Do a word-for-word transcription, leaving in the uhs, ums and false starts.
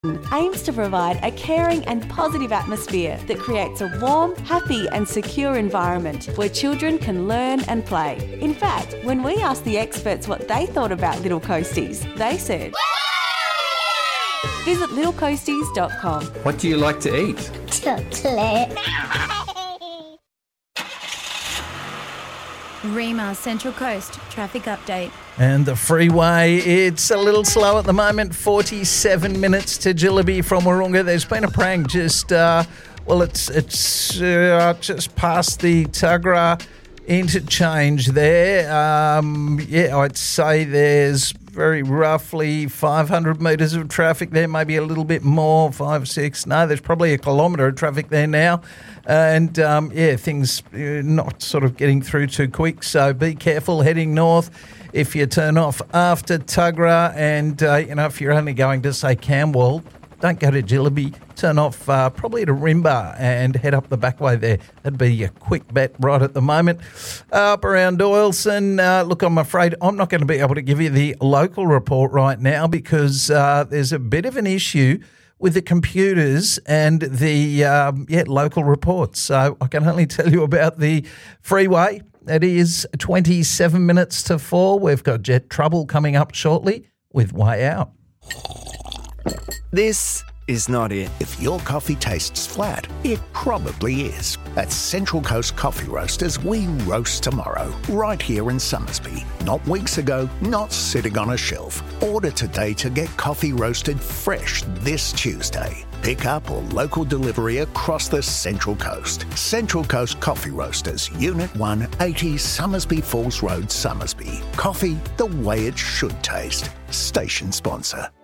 Kindergarten aims to provide a caring and positive atmosphere that creates a warm, happy and secure environment where children can learn and play. In fact, when we asked the experts what they thought about Little Coasties, they said, visit little coasties dot com. What do you like to eat? Chocolate. Rema Central Coast traffic update. And the freeway, it's a little slow at the moment. forty-seven minutes to Jillaby from Wahroonga. There's been a prank just, uh, well, it's it's uh, just past the Tuggerah interchange there. Um, yeah, I'd say there's very roughly five hundred metres of traffic there, maybe a little bit more, five, six. No, there's probably a kilometre of traffic there now. And, um, yeah, things uh, not sort of getting through too quick. So be careful heading north if you turn off after Tuggerah. And, uh, you know, if you're only going to, say, Camwell, don't go to Jillaby. Turn off uh, probably to Rimba and head up the back way there. That'd be your quick bet right at the moment. Uh, up around Doyleson, uh, look, I'm afraid I'm not going to be able to give you the local report right now because uh, there's a bit of an issue with the computers and the um, yeah local reports. So I can only tell you about the freeway. It is twenty-seven minutes to four. We've got jet trouble coming up shortly with Way Out. This is not it. If your coffee tastes flat, it probably is. At Central Coast Coffee Roasters, we roast tomorrow, right here in Summersby. Not weeks ago, not sitting on a shelf. Order today to get coffee roasted fresh this Tuesday. Pick up or local delivery across the Central Coast. Central Coast Coffee Roasters, Unit one, eighty Summersby Falls Road, Summersby. Coffee the way it should taste. Station sponsor.